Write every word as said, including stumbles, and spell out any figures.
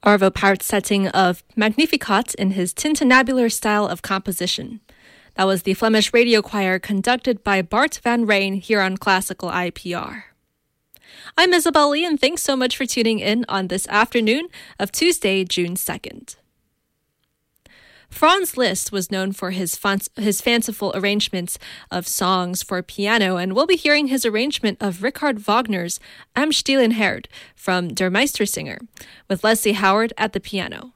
Arvo Pärt's setting of Magnificat in his tintinnabular style of composition. That was the Flemish radio choir conducted by Bart van Rijn here on Classical I P R. I'm Isabel Lee, and thanks so much for tuning in on this afternoon of Tuesday, June second. Franz Liszt was known for his, fan- his fanciful arrangements of songs for piano, and we'll be hearing his arrangement of Richard Wagner's Am stillen Herd from Der Meistersinger, with Leslie Howard at the piano.